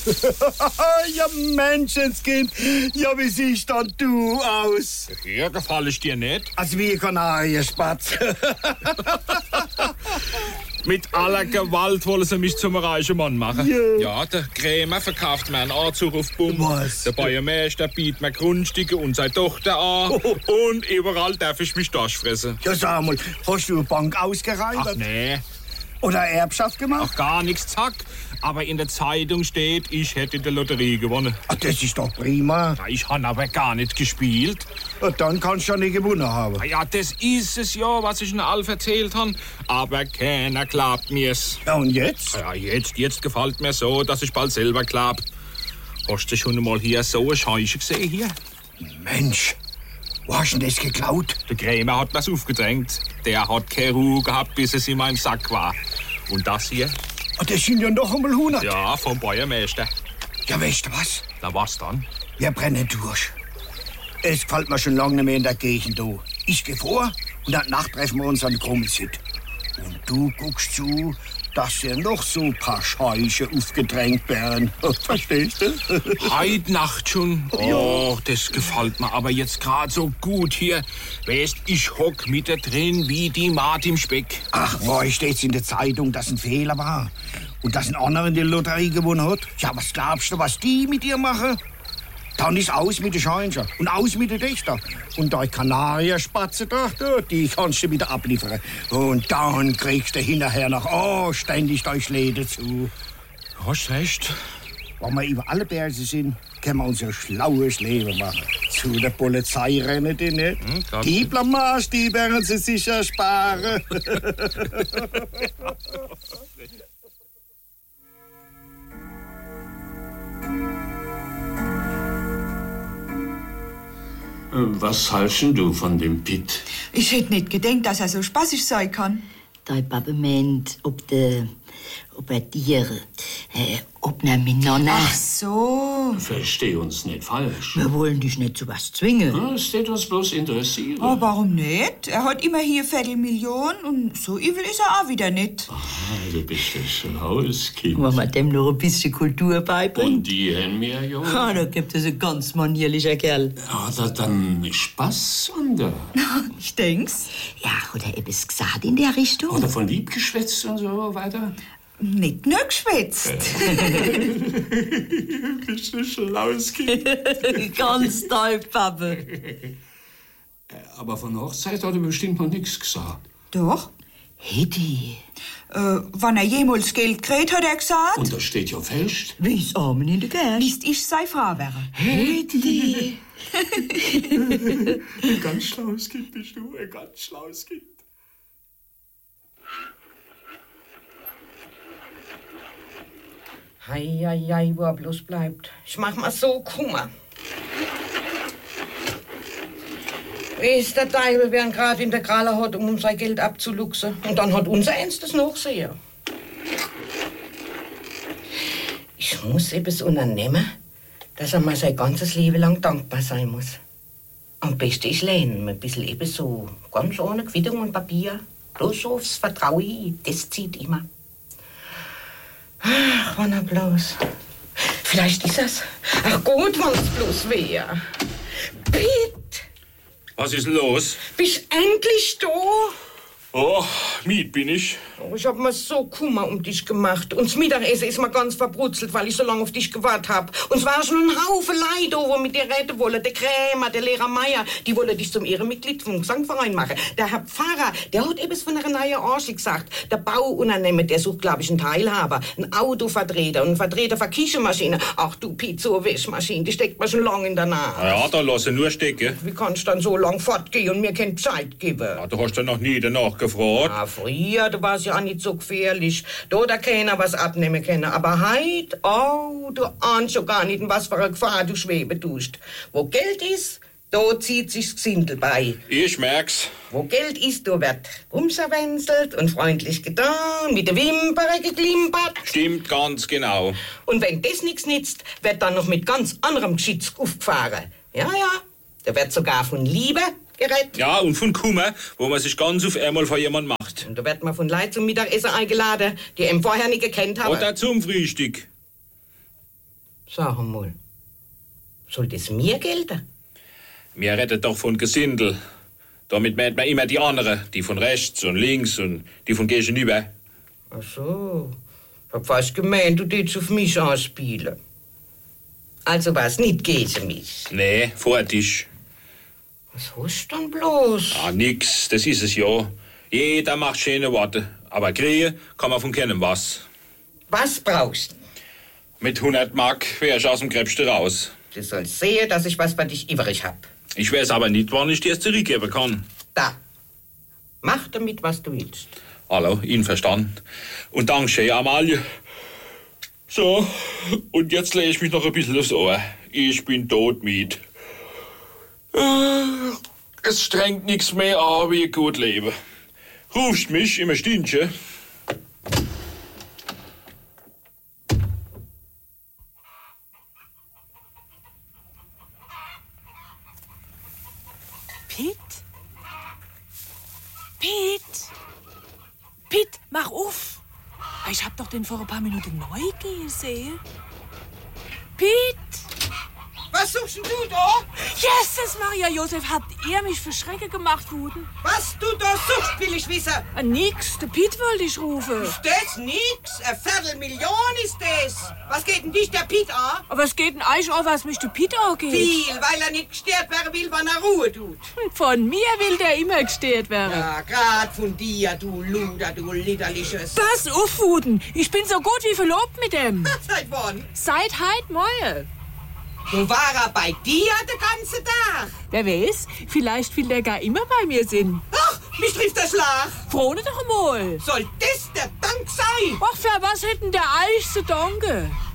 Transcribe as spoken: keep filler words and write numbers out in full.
Ja, Menschenskind. Ja, wie siehst dann du aus? Hier gefall ich dir nicht. Als wie Kanarienspatz. Mit aller Gewalt wollen sie mich zum reichen Mann machen. Ja. Ja, der Krämer verkauft mir einen Anzug auf Bumm. Was? Der Bäuermeister bietet mir Grundstücke und seine Tochter an. Oh. Und überall darf ich mich durchfressen. Ja, sag mal, hast du eine Bank ausgereibt? Ach nee, Oder Erbschaft gemacht? ach gar nichts, zack. Aber in der Zeitung steht, ich hätte die Lotterie gewonnen. Ach, das ist doch prima. Ja, ich habe aber gar nicht gespielt. Ja, dann kannst du ja nicht gewonnen haben. Ja, das ist es ja, was ich in Alf erzählt habe. Aber keiner glaubt mir's. Ja, und jetzt? Ja, jetzt, jetzt gefällt mir so, dass ich bald selber glaub. Hast du schon mal hier so eine Scheiße gesehen hier? Mensch, wo hast du denn das geklaut? Der Krämer hat mir's aufgedrängt. Der hat keine Ruhe gehabt, bis es in meinem Sack war. Und das hier? Ah, das sind ja noch einmal hundert. Ja, vom Bäuermeister. Ja, weißt du was? Na was dann? Wir brennen durch. Es gefällt mir schon lange nicht mehr in der Gegend da. Ich geh vor und dann Nacht treffen wir uns an Krummelsit. Und du guckst zu, dass dir noch so ein paar Scheiße aufgedrängt werden. Verstehst du? Heut Nacht schon? Oh, das gefällt mir aber jetzt gerade so gut hier. Weißt, ich hock mit da drin wie die Maat im Speck. Ach, wo steht's in der Zeitung, dass ein Fehler war? Und dass ein anderer die Lotterie gewonnen hat? Ja, was glaubst du, was die mit dir machen? Dann ist aus mit den Scheinchen und aus mit den Töchtern. Und die Kanarienspatze da, die kannst du wieder abliefern. Und dann kriegst du hinterher noch oh, ständig deine Läden zu. Hast recht. Wenn wir über alle Berge sind, können wir uns ein schlaues Leben machen. Zu der Polizei rennen die nicht. Hm, die Blamage, die werden sie sicher sparen. Was haltst du von dem Pitt? Ich hätte nicht gedacht, dass er so spaßig sein kann. Dein Papa meint, ob der, ob er dir, äh, ob er miteinander. Ach so. Versteh uns nicht falsch. Wir wollen dich nicht zu was zwingen. Ja, es steht uns bloß interessieren. Oh, warum nicht? Er hat immer hier Viertelmillion und so übel ist er auch wieder nicht. Ah, du bist ein schlaues Kind. Wenn man dem noch ein bisschen Kultur beibringt. Und die haben mir ja. Ah, da gibt es ein ganz manierlicher Kerl. Hat er dann Spaß an der? Ich denk's. Ja, hat er etwas gesagt in der Richtung? Oder von lieb geschwätzt und so weiter? Nicht nur geschwätzt. Du bist ein schlaues Kind. Ganz toll, Papa. Aber von Hochzeit hat er bestimmt noch nichts gesagt. Doch. Hedi. Äh, wann er jemals Geld kriegt, hat er gesagt. Und das steht ja fest. Wie's Armen in der Geld. Bis ich sei Frau wäre. Hedi. Ein ganz schlaues Kind bist du, ein ganz schlaues Kind. Hei, hei, hei, wo er bloß bleibt. Ich mach mal so Kummer. Weiß der Teufel, wer gerade in der Kralle hat, um sein Geld abzuluxen. Und dann hat unser Eins das noch sehr. Ich muss etwas unternehmen, dass er mal sein ganzes Leben lang dankbar sein muss. Am besten ich lehne mir ein bisschen eben so, ganz ohne Quittung und Papier. Bloß so aufs Vertrauen, das zieht immer. Ach, wann er bloß. Vielleicht ist es. Ach gut, wann es bloß wäre. Pitt, Was ist los? bist endlich da? Oh, Miet bin ich. Oh, ich hab mir so Kummer um dich gemacht. Und das Mittagessen ist mir ganz verbrutzelt, weil ich so lange auf dich gewartet hab. Und es war schon ein Haufen Leute, wo mit dir reden wollen. Der Krämer, der Lehrer Meier, die wollen dich zum Ehrenmitglied vom Gesangverein machen. Der Herr Pfarrer, der hat etwas von einer neuen Arche gesagt. Der Bauunternehmer, der sucht, glaube ich, einen Teilhaber, einen Autovertreter und einen Vertreter für Küchenmaschine. Ach du Pizzo, Wäschmaschine, die steckt mir schon lange in der Nase. Na ja, da lasse nur stecken. Wie kannst du dann so lang fortgehen und mir keine Zeit geben? Ja, du hast ja noch nie danach gefragt. Ah, früher, du warst ja auch nicht so gefährlich. Da hat keiner was abnehmen können. Aber heut, oh, du ahnst schon gar nicht, in was für eine Gefahr du schweben tust. Wo Geld ist, da zieht sich's Gesindel bei. Ich merk's. Wo Geld ist, da wird umserwenzelt und freundlich getan, mit der Wimper geklimpert. Stimmt ganz genau. Und wenn das nichts nützt, wird dann noch mit ganz anderem Geschitz aufgefahren. Ja, ja, da wird sogar von Liebe gerettet. Ja, und von Kummer, wo man sich ganz auf einmal von jemandem macht. Und da wird man von Leuten zum Mittagessen eingeladen, die ihn vorher nicht gekannt haben. Oder zum Frühstück. Sag mal, soll das mir gelten? Wir redet doch von Gesindel. Damit meint man immer die anderen, die von rechts und links und die von gegenüber. Ach so, ich hab fast gemeint, du würdest auf mich anspielen. Also war's nicht gegen mich. Nee, vor Tisch. Was hast du denn bloß? Ah, nix, das ist es ja. Jeder macht schöne Worte, aber kriegen kann man von keinem was. Was brauchst du? Mit hundert Mark wär ich aus dem Krebste raus. Du sollst sehen, dass ich was bei dich übrig hab. Ich weiß aber nicht, wann ich dir es zurückgeben kann. Da. Mach damit, was du willst. Hallo, Ihnen verstanden. Und danke, Amalie. So, und jetzt lege ich mich noch ein bisschen aufs Ohr. Ich bin todmüde. Es strengt nichts mehr an wie gut leben. Rufst mich immer Stündchen. Piet? Piet? Piet, mach auf! Ich hab doch den vor ein paar Minuten neu gesehen. Piet! Was suchst denn du da? Jesus, Maria Josef, habt ihr mich für Schrecke gemacht, Wuten? Was du da suchst, will ich wissen. Ah, nix, der Piet wollte ich rufen. Ist das nix? Eine Viertelmillion ist das. Was geht denn dich der Piet an? Aber es geht ein Eich an, was mich der Piet angeht. Viel, weil er nicht gestört werden will, wenn er Ruhe tut. Von mir will der immer gestört werden. Ja, grad von dir, du Luder, du Liederliches. Pass auf, Wuten, ich bin so gut wie verlobt mit dem. Seit wann? Seit heut Morgen. Wo war er bei dir den ganzen Tag? Wer weiß, vielleicht will der gar immer bei mir sein. Ach, mich trifft der Schlag. Frone doch mal. Soll das der Dank sein? Ach, für was hätten der Eich zu danken?